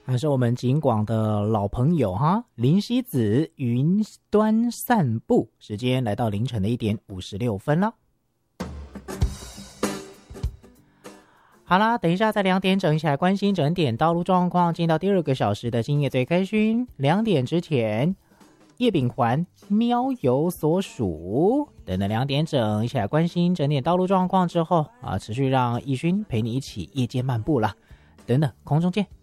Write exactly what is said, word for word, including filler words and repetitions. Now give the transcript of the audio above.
还是我们景广的老朋友哈，林夕子云端散步，时间来到凌晨的一点五十六分了。好啦，等一下在两点整一起来关心整点道路状况，进到第二个小时的今夜最开勋。两点之前，叶秉环喵有所属。等等两点整一起来关心整点道路状况之后啊，持续让奕勋陪你一起夜间漫步啦。等等，空中见。